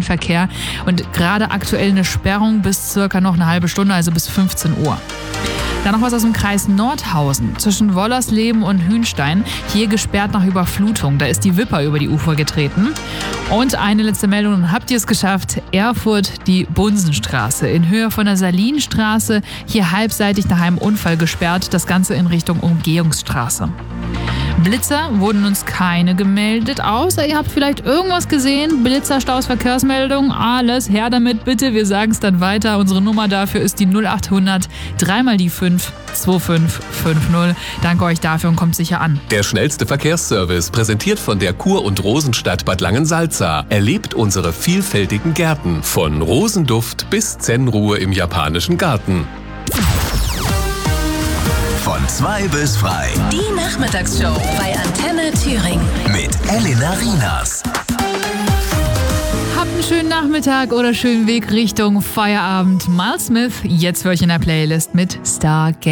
Verkehr und gerade aktuell eine Sperrung bis circa noch eine halbe Stunde, also bis 15 Uhr. Dann noch was aus dem Kreis Nordhausen. Zwischen Wollersleben und Hünstein. Hier gesperrt nach Überflutung. Da ist die Wipper über die Ufer getreten. Und eine letzte Meldung. Und habt ihr es geschafft? Erfurt, die Bunsenstraße. In Höhe von der Salinstraße. Hier halbseitig nach einem Unfall gesperrt. Das Ganze in Richtung Umgehungsstraße. Blitzer wurden uns keine gemeldet, außer ihr habt vielleicht irgendwas gesehen. Blitzerstaus, Verkehrsmeldung, alles her damit bitte. Wir sagen es dann weiter. Unsere Nummer dafür ist die 0800 3 die 5 2550. Danke euch dafür und kommt sicher an. Der schnellste Verkehrsservice, präsentiert von der Kur- und Rosenstadt Bad Langensalza. Erlebt unsere vielfältigen Gärten. Von Rosenduft bis Zen-Ruhe im japanischen Garten. Von 2 bis frei. Die Nachmittagsshow bei Antenne Thüringen. Mit Elena Rinas. Habt einen schönen Nachmittag oder schönen Weg Richtung Feierabend. Miles Smith, jetzt für euch in der Playlist mit Stargate.